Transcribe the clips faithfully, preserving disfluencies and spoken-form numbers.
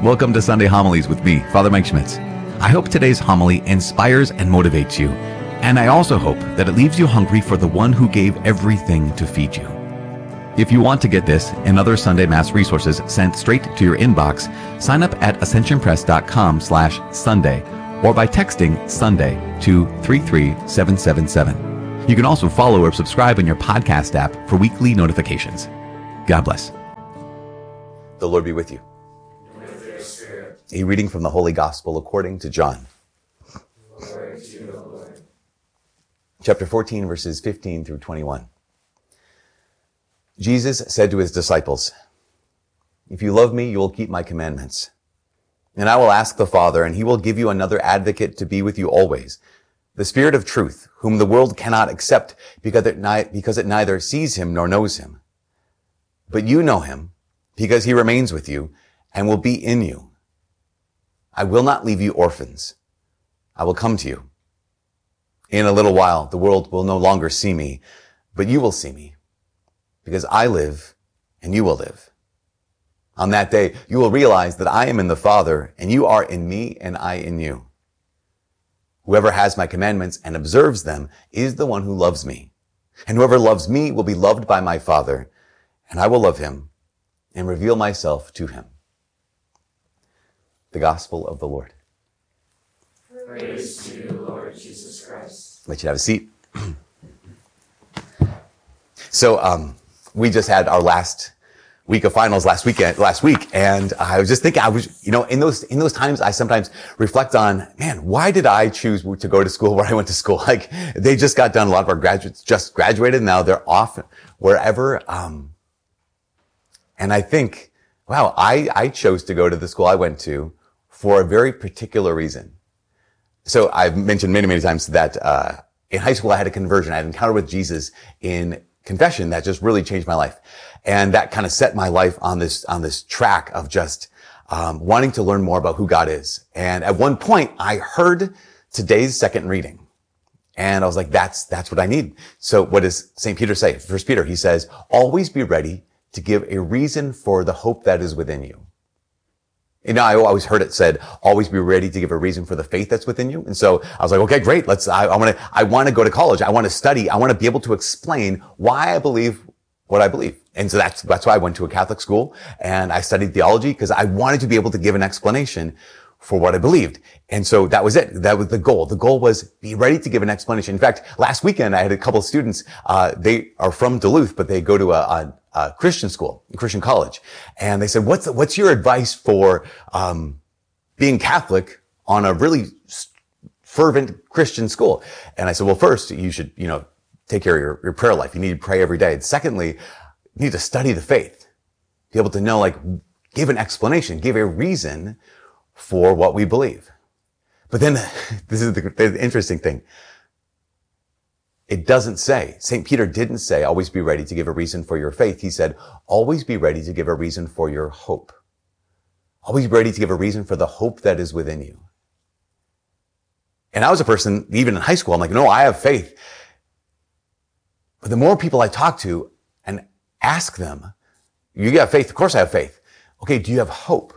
Welcome to Sunday Homilies with me, Father Mike Schmitz. I hope today's homily inspires and motivates you, and I also hope that it leaves you hungry for the one who gave everything to feed you. If you want to get this and other Sunday Mass resources sent straight to your inbox, sign up at ascensionpress.com slash Sunday or by texting Sunday to three three seven seven seven. You can also follow or subscribe in your podcast app for weekly notifications. God bless. The Lord be with you. A reading from the Holy Gospel according to John. Glory to you, Lord. Chapter fourteen, verses fifteen through twenty-one. Jesus said to his disciples, "If you love me, you will keep my commandments. And I will ask the Father, and he will give you another advocate to be with you always, the Spirit of truth, whom the world cannot accept because it, ni- because it neither sees him nor knows him. But you know him, because he remains with you and will be in you. I will not leave you orphans. I will come to you. In a little while, the world will no longer see me, but you will see me, because I live and you will live. On that day, you will realize that I am in the Father, and you are in me, and I in you. Whoever has my commandments and observes them is the one who loves me. And whoever loves me will be loved by my Father, and I will love him and reveal myself to him." The Gospel of the Lord. Praise to you, Lord Jesus Christ. Let you have a seat. So, um, we just had our last week of finals last weekend, last week, and I was just thinking, I was, you know, in those, in those times, I sometimes reflect on, man, why did I choose to go to school where I went to school? Like, they just got done. A lot of our graduates just graduated. Now they're off wherever. Um, and I think, wow, I, I chose to go to the school I went to for a very particular reason. So I've mentioned many, many times that, uh, in high school, I had a conversion. I had an encounter with Jesus in confession that just really changed my life. And that kind of set my life on this, on this track of just, um, wanting to learn more about who God is. And at one point, I heard today's second reading. And I was like, that's, that's what I need. So what does Saint Peter say? First Peter, he says, "Always be ready to give a reason for the hope that is within you." You know, I always heard it said, "Always be ready to give a reason for the faith that's within you." And so I was like, okay, great. Let's, I, I want to, I want to go to college. I want to study. I want to be able to explain why I believe what I believe. And so that's, that's why I went to a Catholic school and I studied theology, because I wanted to be able to give an explanation for what I believed. And so that was it. That was the goal. The goal was be ready to give an explanation. In fact, last weekend I had a couple of students, uh, they are from Duluth, but they go to a, a Uh, Christian school, Christian college. And they said, what's, what's your advice for, um, being Catholic on a really fervent Christian school? And I said, well, first, you should, you know, take care of your, your prayer life. You need to pray every day. And secondly, you need to study the faith. Be able to know, like, give an explanation, give a reason for what we believe. But then, this is the, the interesting thing. It doesn't say, Saint Peter didn't say, always be ready to give a reason for your faith. He said, always be ready to give a reason for your hope. Always be ready to give a reason for the hope that is within you. And I was a person, even in high school, I'm like, no, I have faith. But the more people I talk to and ask them, you have faith? Of course I have faith. Okay, do you have hope?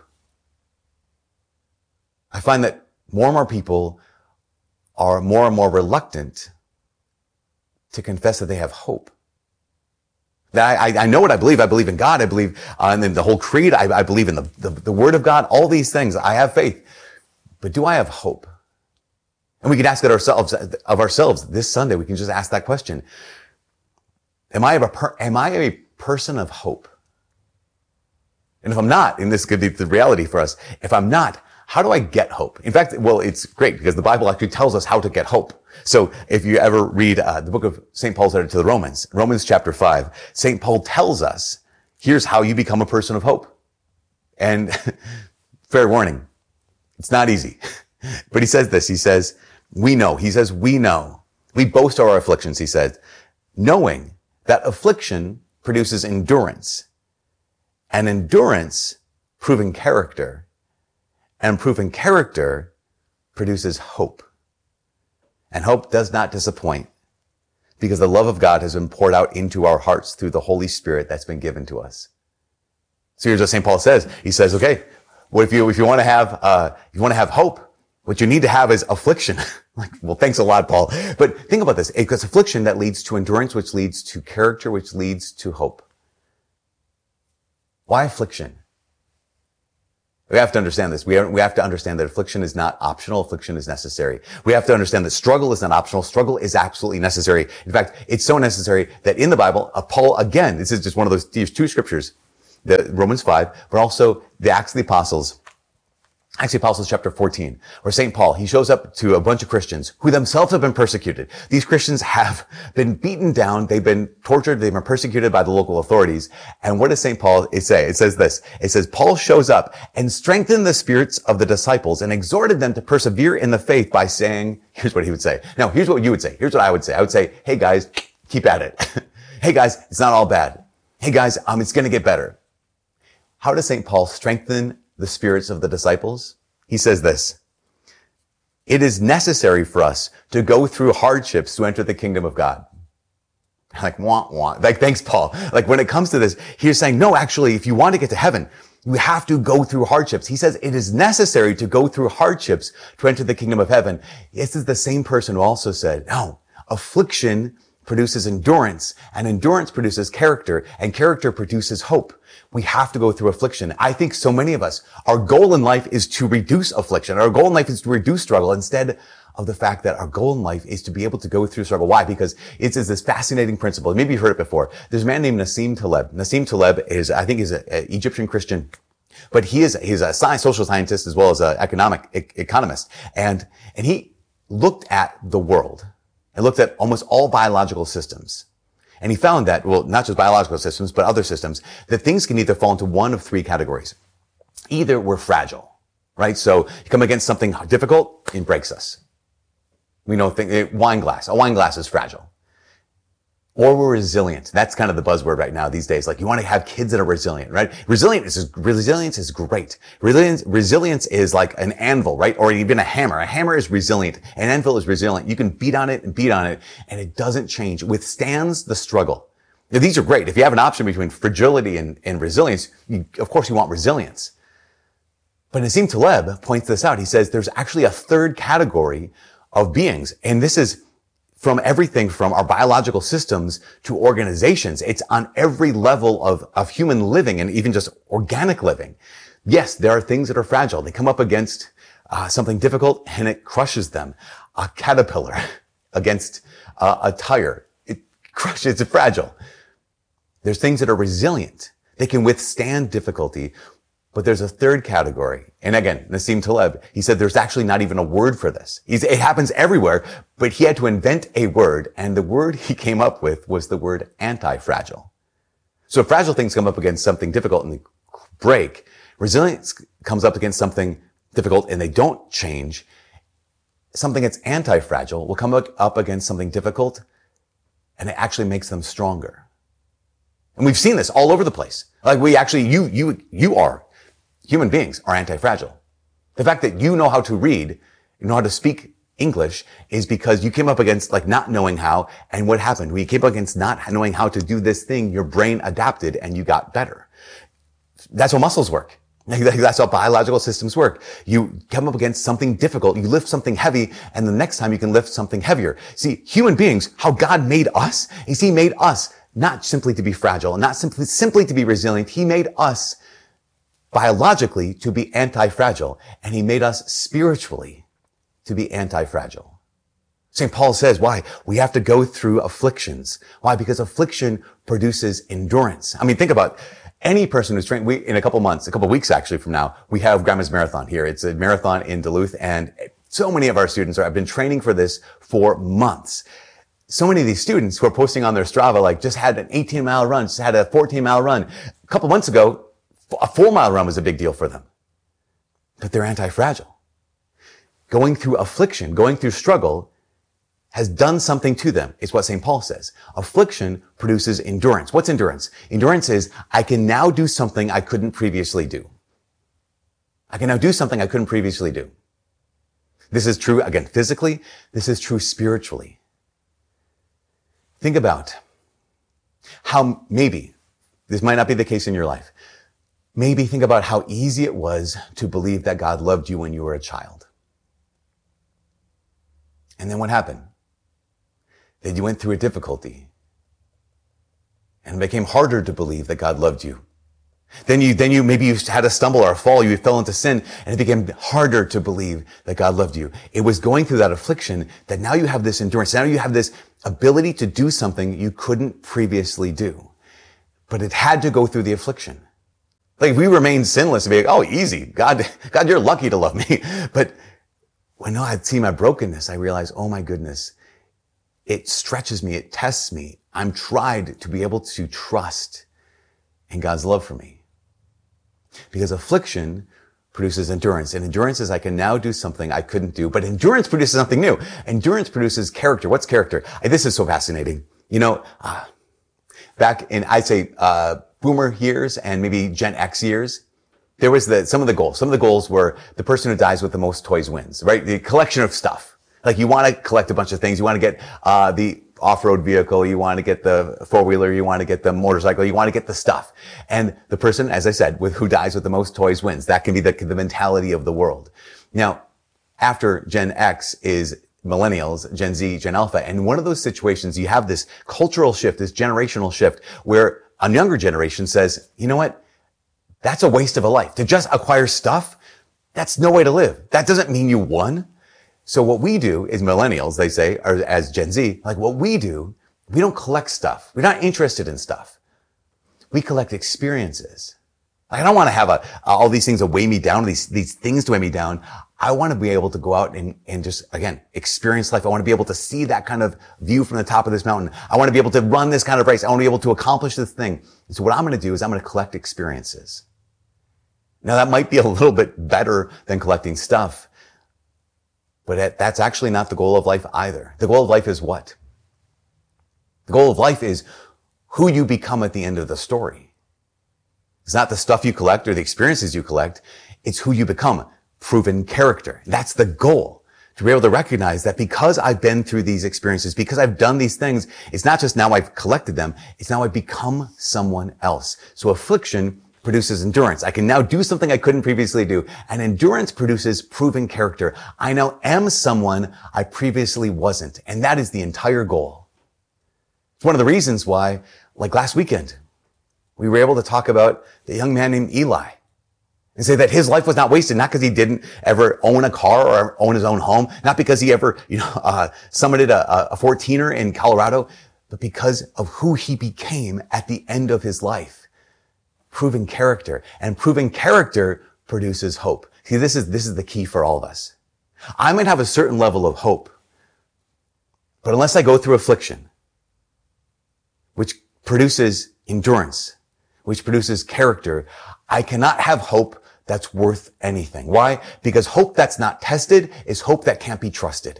I find that more and more people are more and more reluctant to confess that they have hope. That I, I know what I believe. I believe in God. I believe uh, in the whole creed. I, I believe in the, the, the Word of God. All these things. I have faith. But do I have hope? And we can ask it ourselves, of ourselves this Sunday. We can just ask that question. Am I a, per, am I a person of hope? And if I'm not, and this could be the reality for us, if I'm not, how do I get hope? In fact, well, it's great because the Bible actually tells us how to get hope. So if you ever read uh, the book of Saint Paul's letter to the Romans, Romans chapter five, Saint Paul tells us, here's how you become a person of hope. And fair warning, it's not easy. But he says this, he says, we know, he says, we know, we boast our afflictions, he says, knowing that affliction produces endurance, and endurance proving character, and proving character produces hope. And hope does not disappoint, because the love of God has been poured out into our hearts through the Holy Spirit that's been given to us. So here's what Saint Paul says. He says, okay, what if you, if you want to have, uh, you want to have hope, what you need to have is affliction. Like, well, thanks a lot, Paul. But think about this. It's affliction that leads to endurance, which leads to character, which leads to hope. Why affliction? We have to understand this. We, are, we have to understand that affliction is not optional. Affliction is necessary. We have to understand that struggle is not optional. Struggle is absolutely necessary. In fact, it's so necessary that in the Bible, uh, Paul, again, this is just one of those these two scriptures, the Romans five, but also the Acts of the Apostles, Actually, Apostles chapter fourteen, where Saint Paul, he shows up to a bunch of Christians who themselves have been persecuted. These Christians have been beaten down. They've been tortured. They've been persecuted by the local authorities. And what does Saint Paul say? It says this. It says, Paul shows up and strengthened the spirits of the disciples and exhorted them to persevere in the faith by saying, here's what he would say. Now, here's what you would say. Here's what I would say. I would say, hey guys, keep at it. Hey guys, it's not all bad. Hey guys, um, it's going to get better. How does Saint Paul strengthen the spirits of the disciples? He says this, it is necessary for us to go through hardships to enter the kingdom of God. Like, wah, wah. Like, thanks, Paul. Like, when it comes to this, he's saying, no, actually, if you want to get to heaven, you have to go through hardships. He says it is necessary to go through hardships to enter the kingdom of heaven. This is the same person who also said, no, affliction produces endurance, and endurance produces character, and character produces hope. We have to go through affliction. I think so many of us, our goal in life is to reduce affliction. Our goal in life is to reduce struggle instead of the fact that our goal in life is to be able to go through struggle. Why? Because it's, it's this fascinating principle. Maybe you've heard it before. There's a man named Nassim Taleb. Nassim Taleb is, I think, is an Egyptian Christian, but he is, he's a science, social scientist as well as an economic e- economist. And, and he looked at the world and looked at almost all biological systems. And he found that, well, not just biological systems, but other systems, that things can either fall into one of three categories. Either we're fragile, right? So you come against something difficult, it breaks us. We know, think, wine glass, a wine glass is fragile. Or we're resilient. That's kind of the buzzword right now these days. Like, you want to have kids that are resilient, right? Resilient is, resilience is great. Resilience, resilience is like an anvil, right? Or even a hammer. A hammer is resilient. An anvil is resilient. You can beat on it and beat on it, and it doesn't change. It withstands the struggle. Now, these are great. If you have an option between fragility and, and resilience, you, of course you want resilience. But Nassim Taleb points this out. He says there's actually a third category of beings, and this is from everything from our biological systems to organizations. It's on every level of, of human living and even just organic living. Yes, there are things that are fragile. They come up against uh, something difficult and it crushes them. A caterpillar against uh, a tire. It crushes, it's fragile. There's things that are resilient. They can withstand difficulty. But there's a third category. And again, Nassim Taleb, he said there's actually not even a word for this. He's, it happens everywhere, but he had to invent a word. And the word he came up with was the word anti-fragile. So if fragile things come up against something difficult and they break, resilience comes up against something difficult and they don't change. Something that's anti-fragile will come up against something difficult and it actually makes them stronger. And we've seen this all over the place. Like we actually, you, you, you are. Human beings are anti-fragile. The fact that you know how to read, you know how to speak English is because you came up against like not knowing how. And what happened? When you came up against not knowing how to do this thing, your brain adapted and you got better. That's how muscles work. That's how biological systems work. You come up against something difficult, you lift something heavy, and the next time you can lift something heavier. See, human beings, how God made us, is He made us not simply to be fragile, and not simply, simply to be resilient. He made us biologically to be anti-fragile, and He made us spiritually to be anti-fragile. Saint Paul says, why? We have to go through afflictions. Why? Because affliction produces endurance. I mean, think about any person who's trained. We, in a couple months, a couple weeks actually from now, we have Grandma's Marathon here. It's a marathon in Duluth, and so many of our students are, have been training for this for months. So many of these students who are posting on their Strava, like just had an eighteen mile run, just had a fourteen mile run. A couple months ago, a four mile run was a big deal for them. But they're anti-fragile. Going through affliction, going through struggle has done something to them. It's what Saint Paul says. Affliction produces endurance. What's endurance? Endurance is, I can now do something I couldn't previously do. I can now do something I couldn't previously do. This is true, again, physically. This is true spiritually. Think about how maybe, this might not be the case in your life, maybe think about how easy it was to believe that God loved you when you were a child. And then what happened? That you went through a difficulty. And it became harder to believe that God loved you. Then you, then you, maybe you had a stumble or a fall, you fell into sin, and it became harder to believe that God loved you. It was going through that affliction that now you have this endurance. Now you have this ability to do something you couldn't previously do. But it had to go through the affliction. Like if we remained sinless, it'd be like, oh, easy. God, God, you're lucky to love me. But when I'd see my brokenness, I realized, oh my goodness, it stretches me. It tests me. I'm tried to be able to trust in God's love for me. Because affliction produces endurance. And endurance is I can now do something I couldn't do. But endurance produces something new. Endurance produces character. What's character? This is so fascinating. You know, uh, back in, I'd say, uh, boomer years and maybe Gen X years, there was the, some of the goals. Some of the goals were the person who dies with the most toys wins, right? The collection of stuff. Like you want to collect a bunch of things. You want to get, uh, the off-road vehicle. You want to get the four-wheeler. You want to get the motorcycle. You want to get the stuff. And the person, as I said, with who dies with the most toys wins. That can be the, the mentality of the world. Now, after Gen X is millennials, Gen Z, Gen Alpha. And one of those situations, you have this cultural shift, this generational shift where a younger generation says, you know what? That's a waste of a life. To just acquire stuff, that's no way to live. That doesn't mean you won. So what we do is millennials, they say, or as Gen Z, like what we do, we don't collect stuff. We're not interested in stuff. We collect experiences. I don't want to have a, all these things to weigh me down, these, these things to weigh me down. I want to be able to go out and, and just, again, experience life. I want to be able to see that kind of view from the top of this mountain. I want to be able to run this kind of race. I want to be able to accomplish this thing. And so what I'm going to do is I'm going to collect experiences. Now that might be a little bit better than collecting stuff, but that's actually not the goal of life either. The goal of life is what? The goal of life is who you become at the end of the story. It's not the stuff you collect or the experiences you collect. It's who you become. Proven character. That's the goal. To be able to recognize that because I've been through these experiences, because I've done these things, it's not just now I've collected them, it's now I've become someone else. So affliction produces endurance. I can now do something I couldn't previously do. And endurance produces proven character. I now am someone I previously wasn't. And that is the entire goal. It's one of the reasons why, like last weekend, we were able to talk about the young man named Eli and say that his life was not wasted, not because he didn't ever own a car or own his own home, not because he ever, you know, uh, summited a, a fourteener in Colorado, but because of who he became at the end of his life. Proven character. And proven character produces hope. See, this is, this is the key for all of us. I might have a certain level of hope, but unless I go through affliction, which produces endurance, which produces character, I cannot have hope that's worth anything. Why? Because hope that's not tested is hope that can't be trusted.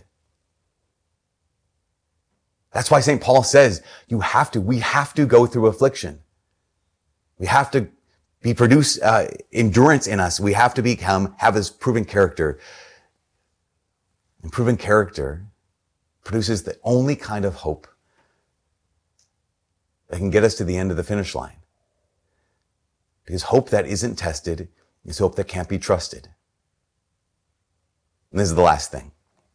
That's why Saint Paul says you have to, we have to go through affliction. We have to be produce uh, endurance in us. We have to become, have this proven character. And proven character produces the only kind of hope that can get us to the end of the finish line. Because hope that isn't tested is hope that can't be trusted. And this is the last thing.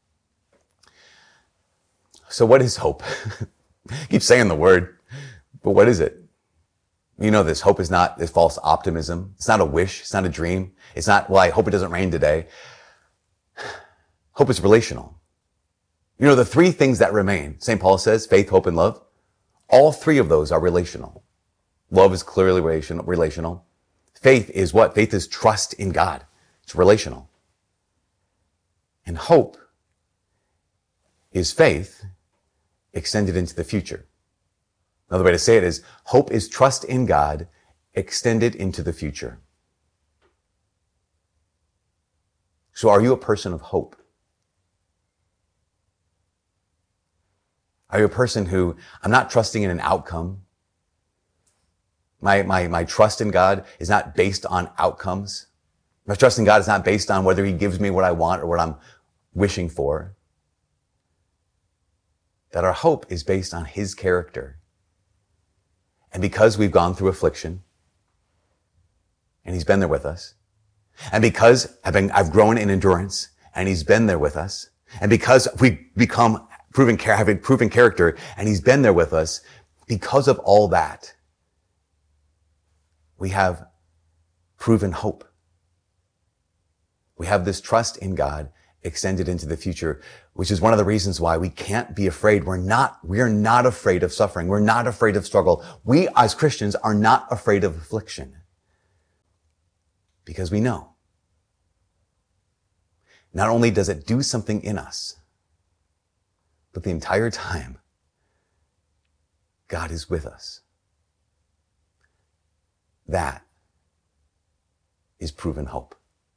So what is hope? I keep saying the word, but what is it? You know this. Hope is not this false optimism. It's not a wish. It's not a dream. It's not, well, I hope it doesn't rain today. Hope is relational. You know, the three things that remain, Saint Paul says, faith, hope, and love, all three of those are relational. Love is clearly relational. Faith is what? Faith is trust in God. It's relational. And hope is faith extended into the future. Another way to say it is, hope is trust in God extended into the future. So are you a person of hope? Are you a person who, I'm not trusting in an outcome. My, my, my trust in God is not based on outcomes. My trust in God is not based on whether He gives me what I want or what I'm wishing for. That our hope is based on His character. And because we've gone through affliction, and he's been there with us. And because I've been, I've grown in endurance and he's been there with us. And because we become proven, having proven character and he's been there with us, because of all that, we have proven hope. We have this trust in God extended into the future, which is one of the reasons why we can't be afraid. We're not, we're not afraid of suffering. We're not afraid of struggle. We as Christians are not afraid of affliction because we know not only does it do something in us, but the entire time God is with us. That is proven hope.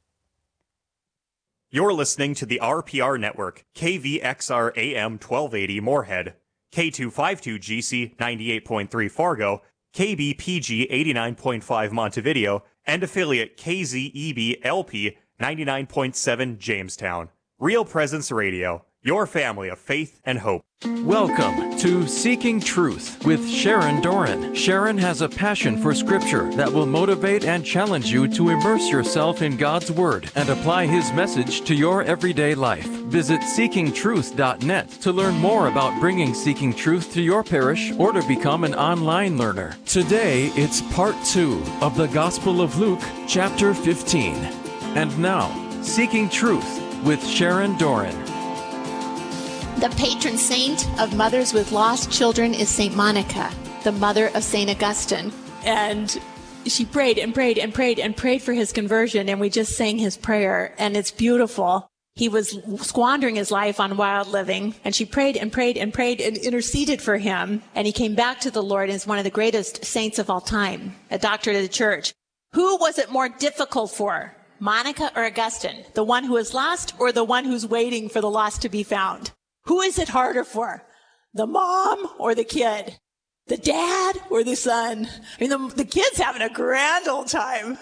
You're listening to the R P R Network, K V X R A M twelve eighty Moorhead, K two fifty-two G C ninety-eight point three Fargo, K B P G eighty-nine point five Montevideo, and affiliate K Z E B L P ninety-nine point seven Jamestown. Real Presence Radio, your family of faith and hope. Welcome to Seeking Truth with Sharon Doran. Sharon has a passion for Scripture that will motivate and challenge you to immerse yourself in God's Word and apply His message to your everyday life. Visit seeking truth dot net to learn more about bringing Seeking Truth to your parish or to become an online learner. Today, it's part two of the Gospel of Luke, chapter fifteen. And now, Seeking Truth with Sharon Doran. The patron saint of mothers with lost children is Saint Monica, the mother of Saint Augustine. And she prayed and prayed and prayed and prayed for his conversion, and we just sang his prayer, and it's beautiful. He was squandering his life on wild living, and she prayed and prayed and prayed and interceded for him, and he came back to the Lord and is one of the greatest saints of all time, a doctor of the church. Who was it more difficult for, Monica or Augustine? The one who is lost or the one who's waiting for the lost to be found? Who is it harder for? The mom or the kid? The dad or the son? I mean, the, the kid's having a grand old time.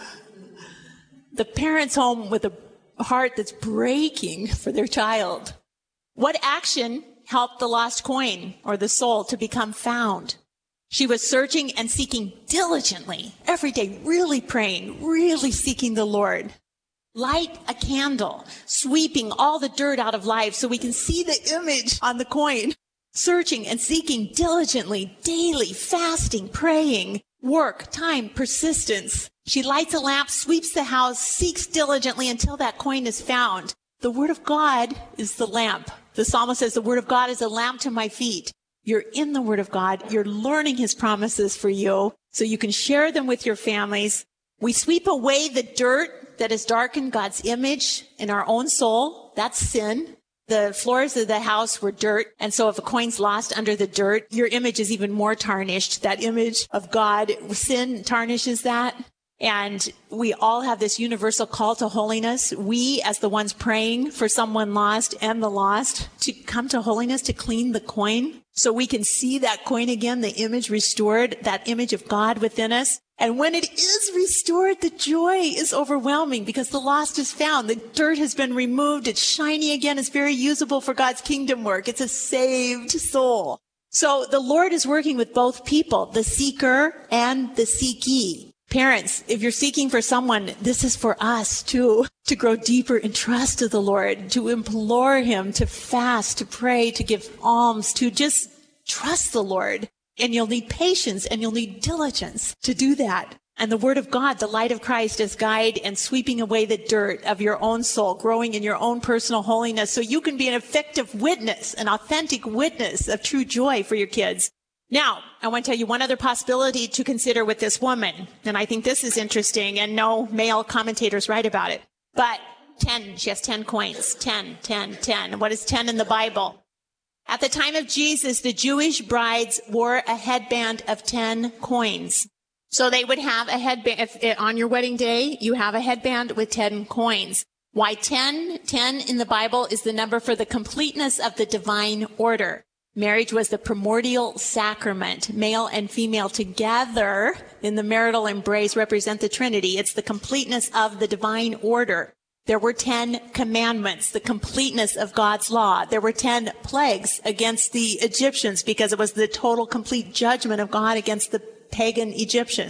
The parent's home with a heart that's breaking for their child. What action helped the lost coin or the soul to become found? She was searching and seeking diligently, every day, really praying, really seeking the Lord. Light a candle, sweeping all the dirt out of life so we can see the image on the coin. Searching and seeking diligently, daily, fasting, praying, work, time, persistence. She lights a lamp, sweeps the house, seeks diligently until that coin is found. The Word of God is the lamp. The psalmist says, the Word of God is a lamp to my feet. You're in the Word of God. You're learning His promises for you so you can share them with your families. We sweep away the dirt that has darkened God's image in our own soul. That's sin. The floors of the house were dirt. And so if a coin's lost under the dirt, your image is even more tarnished. That image of God, sin tarnishes that. And we all have this universal call to holiness. We, as the ones praying for someone lost and the lost, to come to holiness, to clean the coin so we can see that coin again, the image restored, that image of God within us. And when it is restored, the joy is overwhelming because the lost is found. The dirt has been removed. It's shiny again. It's very usable for God's kingdom work. It's a saved soul. So the Lord is working with both people, the seeker and the seekee. Parents, if you're seeking for someone, this is for us too, to grow deeper in trust to the Lord, to implore Him, to fast, to pray, to give alms, to just trust the Lord. And you'll need patience and you'll need diligence to do that. And the Word of God, the light of Christ, as guide and sweeping away the dirt of your own soul, growing in your own personal holiness so you can be an effective witness, an authentic witness of true joy for your kids. Now, I want to tell you one other possibility to consider with this woman. And I think this is interesting, and no male commentators write about it. But ten, she has ten coins. Ten, ten, ten. What is ten in the Bible? At the time of Jesus, the Jewish brides wore a headband of ten coins. So they would have a headband. If on your wedding day, you have a headband with ten coins. Why ten? ten in the Bible is the number for the completeness of the divine order. Marriage was the primordial sacrament. Male and female together in the marital embrace represent the Trinity. It's the completeness of the divine order. There were ten commandments, the completeness of God's law. There were ten plagues against the Egyptians because it was the total complete judgment of God against the pagan Egyptians.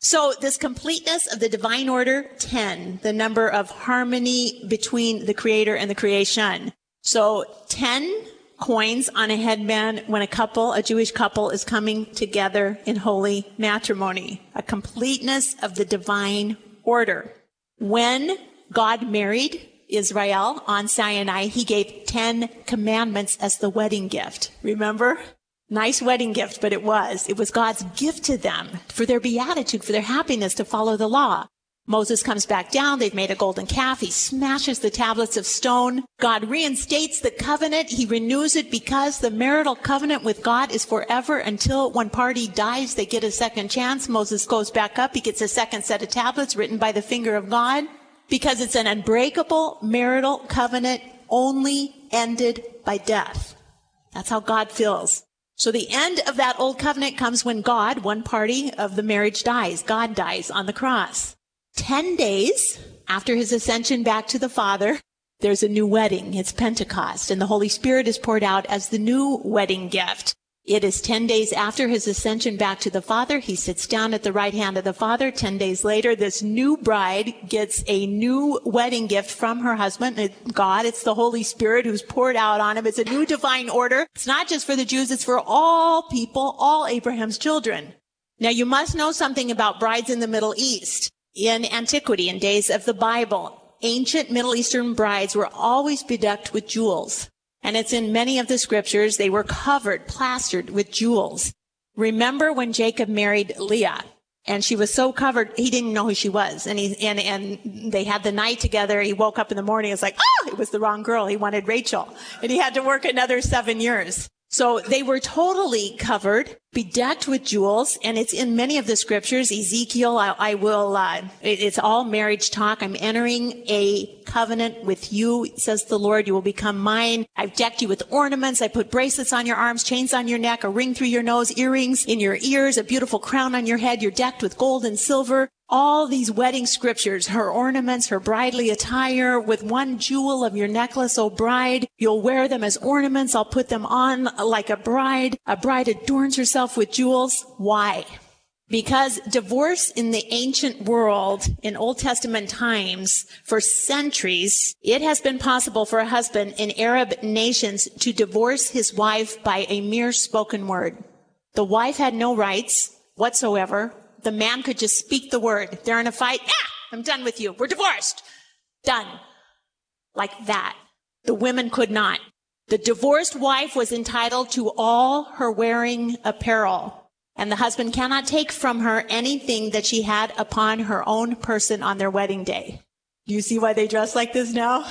So this completeness of the divine order, ten, the number of harmony between the creator and the creation. So ten coins on a headband when a couple, a Jewish couple, is coming together in holy matrimony. A completeness of the divine order. When God married Israel on Sinai, he gave ten commandments as the wedding gift. Remember? Nice wedding gift, but it was. It was God's gift to them for their beatitude, for their happiness to follow the law. Moses comes back down. They've made a golden calf. He smashes the tablets of stone. God reinstates the covenant. He renews it because the marital covenant with God is forever until one party dies. They get a second chance. Moses goes back up. He gets a second set of tablets written by the finger of God because it's an unbreakable marital covenant only ended by death. That's how God feels. So the end of that old covenant comes when God, one party of the marriage, dies. God dies on the cross. Ten days after his ascension back to the Father, there's a new wedding. It's Pentecost, and the Holy Spirit is poured out as the new wedding gift. It is ten days after his ascension back to the Father. He sits down at the right hand of the Father. Ten days later, this new bride gets a new wedding gift from her husband, God. It's the Holy Spirit who's poured out on him. It's a new divine order. It's not just for the Jews. It's for all people, all Abraham's children. Now, you must know something about brides in the Middle East. In antiquity, in days of the Bible, ancient Middle Eastern brides were always bedecked with jewels. And it's in many of the scriptures, they were covered, plastered with jewels. Remember when Jacob married Leah, and she was so covered, he didn't know who she was. And he, and, and they had the night together. He woke up in the morning. It's like, oh, it was the wrong girl. He wanted Rachel. And he had to work another seven years. So they were totally covered, bedecked with jewels, and it's in many of the scriptures. Ezekiel, I, I will, uh, it, it's all marriage talk. I'm entering a covenant with you, says the Lord. You will become mine. I've decked you with ornaments. I put bracelets on your arms, chains on your neck, a ring through your nose, earrings in your ears, a beautiful crown on your head. You're decked with gold and silver. All these wedding scriptures, her ornaments, her bridely attire, with one jewel of your necklace, O bride. You'll wear them as ornaments. I'll put them on like a bride. A bride adorns herself with jewels. Why? Because divorce in the ancient world, in Old Testament times, for centuries, it has been possible for a husband in Arab nations to divorce his wife by a mere spoken word. The wife had no rights whatsoever. The man could just speak the word. They're in a fight. Ah, I'm done with you. We're divorced. Done. Like that. The women could not. The divorced wife was entitled to all her wearing apparel. And the husband cannot take from her anything that she had upon her own person on their wedding day. Do you see why they dress like this now?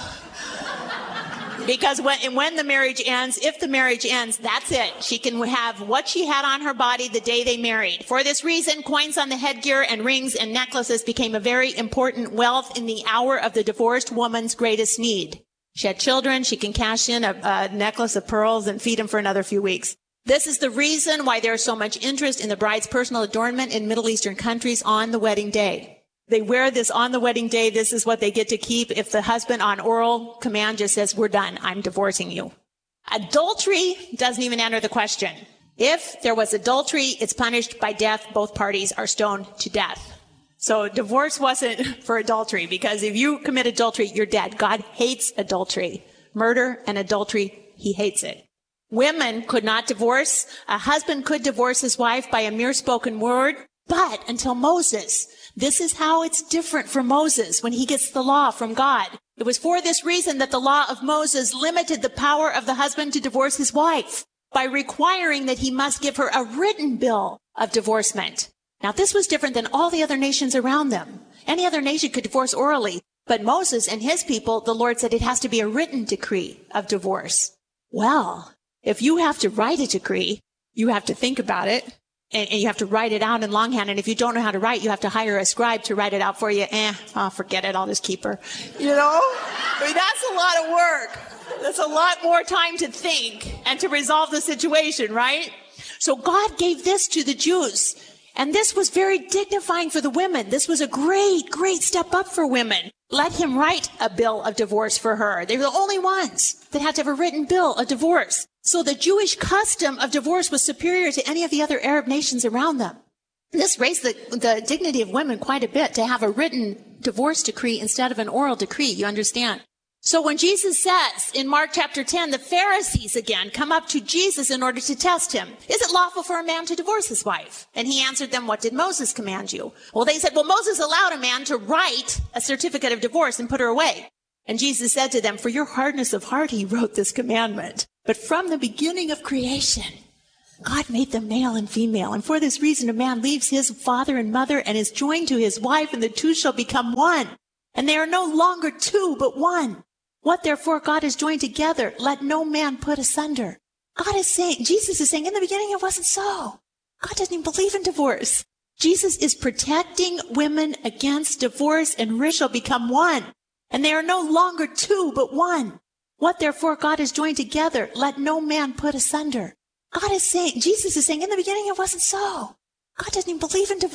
Because when, and when the marriage ends, if the marriage ends, that's it. She can have what she had on her body the day they married. For this reason, coins on the headgear and rings and necklaces became a very important wealth in the hour of the divorced woman's greatest need. She had children. She can cash in a, a necklace of pearls and feed them for another few weeks. This is the reason why there's so much interest in the bride's personal adornment in Middle Eastern countries on the wedding day. They wear this on the wedding day. This is what they get to keep if the husband on oral command just says, we're done. I'm divorcing you. Adultery doesn't even enter the question. If there was adultery, it's punished by death. Both parties are stoned to death. So divorce wasn't for adultery, because if you commit adultery, you're dead. God hates adultery. Murder and adultery, he hates it. Women could not divorce. A husband could divorce his wife by a mere spoken word, but until Moses. This is how it's different for Moses when he gets the law from God. It was for this reason that the law of Moses limited the power of the husband to divorce his wife by requiring that he must give her a written bill of divorcement. Now, this was different than all the other nations around them. Any other nation could divorce orally, but Moses and his people, the Lord said it has to be a written decree of divorce. Well, if you have to write a decree, you have to think about it. And, and you have to write it out in longhand. And if you don't know how to write, you have to hire a scribe to write it out for you. Eh, oh, forget it. I'll just keep her. You know? I mean, that's a lot of work. That's a lot more time to think and to resolve the situation, right? So God gave this to the Jews. And this was very dignifying for the women. This was a great, great step up for women. Let him write a bill of divorce for her. They were the only ones that had to have a written bill of divorce. So the Jewish custom of divorce was superior to any of the other Arab nations around them. This raised the, the dignity of women quite a bit to have a written divorce decree instead of an oral decree, you understand? So when Jesus says in Mark chapter ten, the Pharisees again come up to Jesus in order to test him, is it lawful for a man to divorce his wife? And he answered them, what did Moses command you? Well, they said, well, Moses allowed a man to write a certificate of divorce and put her away. And Jesus said to them, for your hardness of heart, he wrote this commandment. But from the beginning of creation, God made them male and female. And for this reason, a man leaves his father and mother and is joined to his wife, and the two shall become one. And they are no longer two, but one. What therefore God has joined together, let no man put asunder. God is saying, Jesus is saying, in the beginning it wasn't so. God doesn't even believe in divorce. Jesus is protecting women against divorce, and rich shall become one. And they are no longer two, but one. What therefore God has joined together, let no man put asunder. God is saying, Jesus is saying, in the beginning it wasn't so. God doesn't even believe in divorce.